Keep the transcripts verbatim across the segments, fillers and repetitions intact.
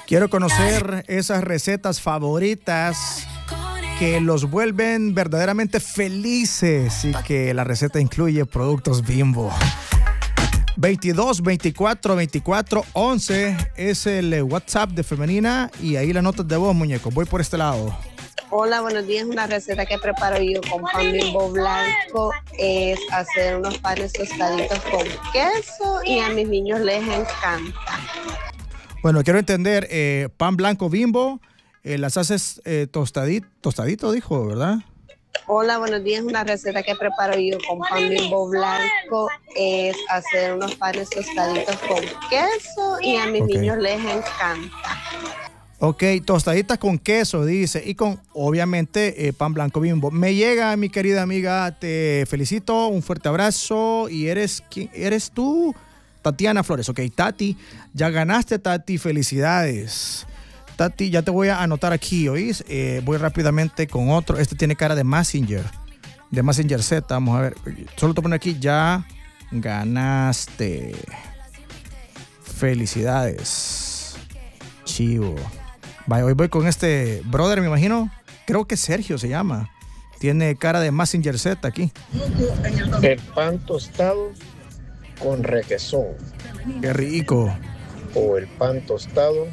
Quiero conocer esas recetas favoritas que los vuelven verdaderamente felices y que la receta incluye productos Bimbo. veintidós, veinticuatro, veinticuatro, once es el WhatsApp de Femenina y ahí las notas de voz, muñeco. Voy por este lado. Hola, buenos días. Una receta que preparo yo con pan Bimbo blanco es hacer unos panes tostaditos con queso y a mis niños les encanta. Bueno, quiero entender, eh, pan blanco Bimbo, eh, las haces eh, tostadito, tostadito, dijo, ¿verdad? Hola, buenos días. Una receta que preparo yo con pan Bimbo blanco es hacer unos panes tostaditos con queso y a mis okay. niños les encanta. Ok, tostaditas con queso, dice, y con, obviamente, eh, pan blanco Bimbo. Me llega, mi querida amiga, te felicito, un fuerte abrazo, y eres, ¿quién eres tú? Tatiana Flores. Ok, Tati, ya ganaste, Tati, felicidades. Tati, ya te voy a anotar aquí, ¿oís? Eh, voy rápidamente con otro. Este tiene cara de Messenger, de Messenger Z. Vamos a ver. Solo te pongo aquí, ya ganaste. Felicidades. Chivo. Vaya, hoy voy con este brother, me imagino. Creo que Sergio se llama. Tiene cara de Messenger Z aquí. El pan tostado con requesón. Qué rico. O el pan tostado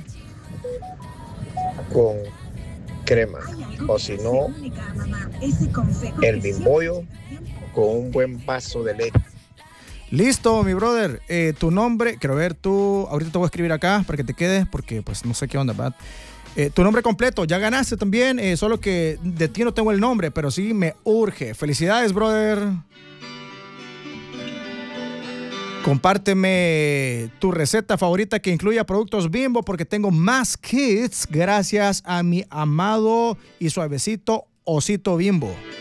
con crema, o si no, el bimbollo con un buen vaso de leche. Listo, mi brother. Eh, tu nombre, quiero ver tú. Ahorita te voy a escribir acá para que te quedes, porque pues no sé qué onda, ¿verdad? Eh, tu nombre completo, ya ganaste también, eh, solo que de ti no tengo el nombre, pero sí me urge. Felicidades, brother. Compárteme tu receta favorita que incluya productos Bimbo porque tengo más kits gracias a mi amado y suavecito osito Bimbo.